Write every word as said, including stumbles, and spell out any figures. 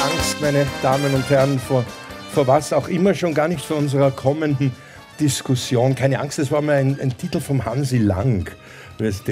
Angst, meine Damen und Herren, vor, vor was auch immer, schon gar nicht vor unserer kommenden Diskussion. Keine Angst, das war mal ein, ein Titel vom Hansi Lang.